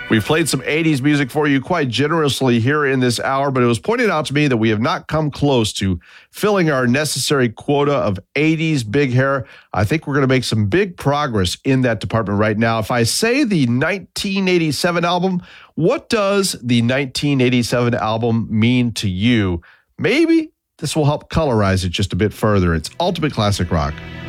We've played some 80s music for you quite generously here in this hour, but it was pointed out to me that we have not come close to filling our necessary quota of 80s big hair. I think we're going to make some big progress in that department right now. If I say the 1987 album, what does the 1987 album mean to you? Maybe this will help colorize it just a bit further. It's Ultimate Classic Rock.